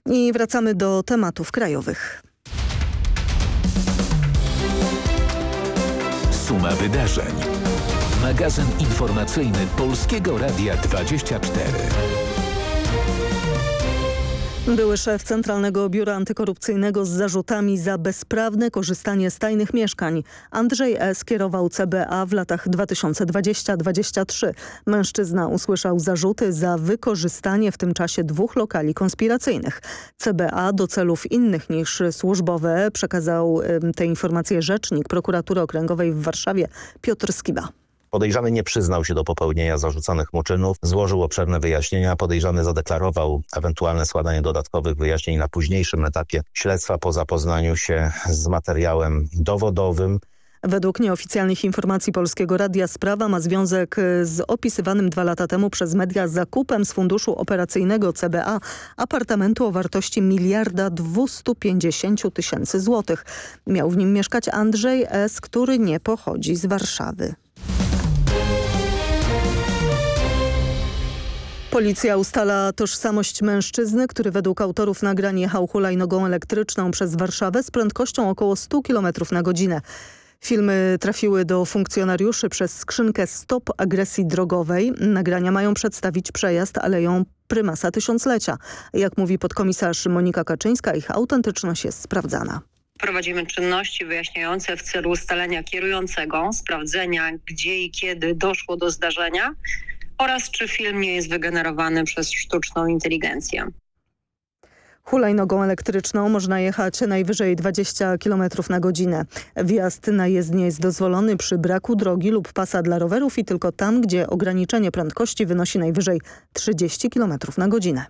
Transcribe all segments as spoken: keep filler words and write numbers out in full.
I wracamy do tematów krajowych. Suma wydarzeń. Magazyn informacyjny Polskiego Radia dwadzieścia cztery. Były szef Centralnego Biura Antykorupcyjnego z zarzutami za bezprawne korzystanie z tajnych mieszkań. Andrzej S. kierował C B A w latach dwa tysiące dwudziestym do dwudziestego trzeciego. Mężczyzna usłyszał zarzuty za wykorzystanie w tym czasie dwóch lokali konspiracyjnych. C B A do celów innych niż służbowe przekazał te informacje rzecznik Prokuratury Okręgowej w Warszawie Piotr Skiba. Podejrzany nie przyznał się do popełnienia zarzucanych mu czynów, złożył obszerne wyjaśnienia. Podejrzany zadeklarował ewentualne składanie dodatkowych wyjaśnień na późniejszym etapie śledztwa po zapoznaniu się z materiałem dowodowym. Według nieoficjalnych informacji Polskiego Radia sprawa ma związek z opisywanym dwa lata temu przez media zakupem z funduszu operacyjnego C B A apartamentu o wartości miliarda dwustu pięćdziesięciu tysięcy złotych. Miał w nim mieszkać Andrzej S., który nie pochodzi z Warszawy. Policja ustala tożsamość mężczyzny, który według autorów nagrań jechał hulajnogą elektryczną przez Warszawę z prędkością około stu kilometrów na godzinę. Filmy trafiły do funkcjonariuszy przez skrzynkę Stop Agresji Drogowej. Nagrania mają przedstawić przejazd Aleją Prymasa Tysiąclecia. Jak mówi podkomisarz Monika Kaczyńska, ich autentyczność jest sprawdzana. Prowadzimy czynności wyjaśniające w celu ustalenia kierującego, sprawdzenia gdzie i kiedy doszło do zdarzenia oraz czy film nie jest wygenerowany przez sztuczną inteligencję. Hulajnogą elektryczną można jechać najwyżej dwadzieścia kilometrów na godzinę. Wjazd na jezdnię jest dozwolony przy braku drogi lub pasa dla rowerów i tylko tam, gdzie ograniczenie prędkości wynosi najwyżej trzydzieści kilometrów na godzinę.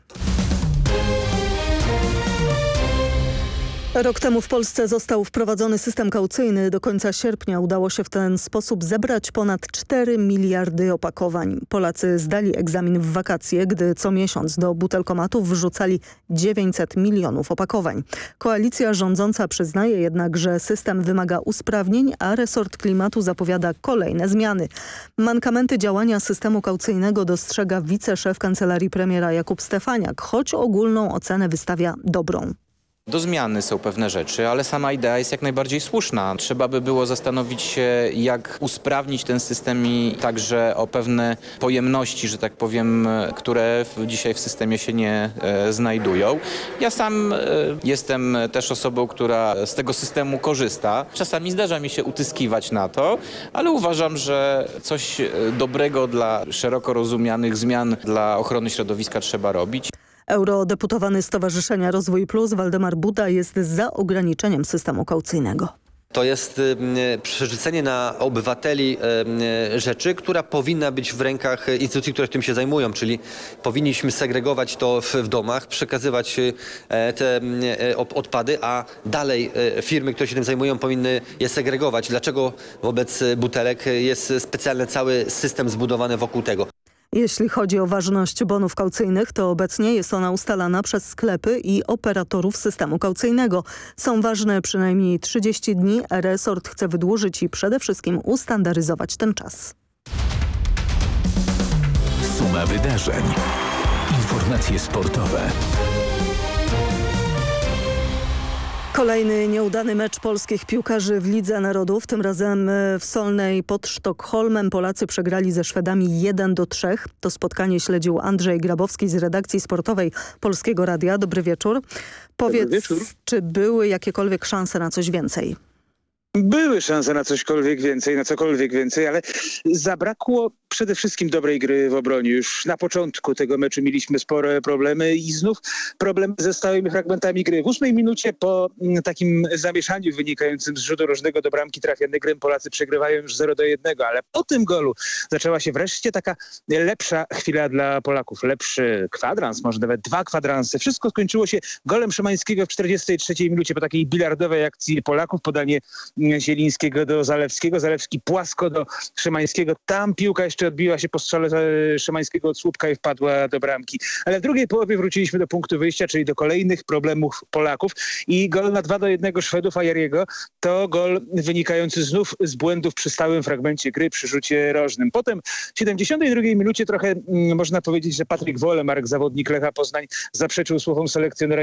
Rok temu w Polsce został wprowadzony system kaucyjny. Do końca sierpnia udało się w ten sposób zebrać ponad cztery miliardy opakowań. Polacy zdali egzamin w wakacje, gdy co miesiąc do butelkomatów wrzucali dziewięćset milionów opakowań. Koalicja rządząca przyznaje jednak, że system wymaga usprawnień, a resort klimatu zapowiada kolejne zmiany. Mankamenty działania systemu kaucyjnego dostrzega wiceszef kancelarii premiera Jakub Stefaniak, choć ogólną ocenę wystawia dobrą. Do zmiany są pewne rzeczy, ale sama idea jest jak najbardziej słuszna. Trzeba by było zastanowić się, jak usprawnić ten system i także o pewne pojemności, że tak powiem, które dzisiaj w systemie się nie e, znajdują. Ja sam e, jestem też osobą, która z tego systemu korzysta. Czasami zdarza mi się utyskiwać na to, ale uważam, że coś dobrego dla szeroko rozumianych zmian dla ochrony środowiska trzeba robić. Eurodeputowany Stowarzyszenia Rozwój Plus Waldemar Buda jest za ograniczeniem systemu kaucyjnego. To jest przerzucenie na obywateli rzeczy, która powinna być w rękach instytucji, które tym się zajmują, czyli powinniśmy segregować to w, w domach, przekazywać te odpady, a dalej firmy, które się tym zajmują, powinny je segregować. Dlaczego wobec butelek jest specjalny cały system zbudowany wokół tego? Jeśli chodzi o ważność bonów kaucyjnych, to obecnie jest ona ustalana przez sklepy i operatorów systemu kaucyjnego. Są ważne przynajmniej trzydzieści dni. Resort chce wydłużyć i przede wszystkim ustandaryzować ten czas. Suma wydarzeń. Informacje sportowe. Kolejny nieudany mecz polskich piłkarzy w Lidze Narodów. Tym razem w Solnej pod Sztokholmem Polacy przegrali ze Szwedami jeden do trzech. To spotkanie śledził Andrzej Grabowski z redakcji sportowej Polskiego Radia. Dobry wieczór. Powiedz, Dobry wieczór. Czy były jakiekolwiek szanse na coś więcej? Były szanse na cośkolwiek więcej, na cokolwiek więcej, ale zabrakło przede wszystkim dobrej gry w obronie. Już na początku tego meczu mieliśmy spore problemy i znów problem ze stałymi fragmentami gry. W ósmej minucie po takim zamieszaniu wynikającym z rzutu rożnego do bramki trafianej grym Polacy przegrywają już zero do jednego, ale po tym golu zaczęła się wreszcie taka lepsza chwila dla Polaków. Lepszy kwadrans, może nawet dwa kwadranse. Wszystko skończyło się golem Szymańskiego w czterdziestej trzeciej minucie po takiej bilardowej akcji Polaków. Podanie Zielińskiego do Zalewskiego. Zalewski płasko do Szymańskiego. Tam piłka jeszcze odbiła się po strzale Szymańskiego od słupka i wpadła do bramki. Ale w drugiej połowie wróciliśmy do punktu wyjścia, czyli do kolejnych problemów Polaków. I gol na dwa do jednego Szwedów Ajariego to gol wynikający znów z błędów przy stałym fragmencie gry, przy rzucie rożnym. Potem w siedemdziesiątej drugiej minucie trochę mm, można powiedzieć, że Patryk Wolemark, zawodnik Lecha Poznań, zaprzeczył słowom selekcjonera